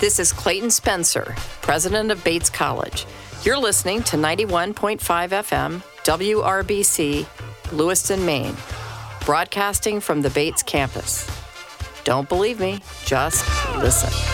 This is Clayton Spencer, president of Bates College. You're listening to 91.5 FM, WRBC, Lewiston, Maine, broadcasting from the Bates campus. Don't believe me, just listen.